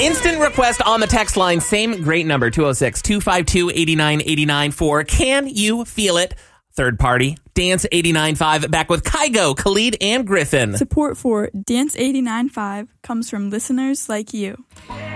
Instant request on the text line. Same great number, 206-252-8989 for Can You Feel It? Third party, Dance 89.5, back with Kygo, Khalid, and Griffin. Support for Dance 89.5 comes from listeners like you.